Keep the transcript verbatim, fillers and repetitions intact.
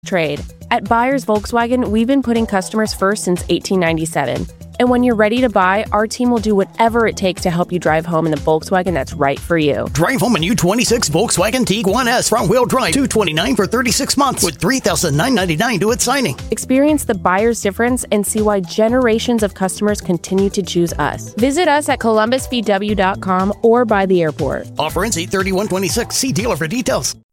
trade. At Buyers Volkswagen, we've been putting customers first since eighteen ninety-seven. And when you're ready to buy, our team will do whatever it takes to help you drive home in the Volkswagen that's right for you. Drive home a new twenty-six Volkswagen Tiguan S front-wheel drive, two hundred twenty-nine dollars for thirty-six months with three thousand nine hundred ninety-nine dollars to its signing. Experience the buyer's difference and see why generations of customers continue to choose us. Visit us at columbus v w dot com or by the airport. Offer ends eight thirty-one twenty-six. See dealer for details.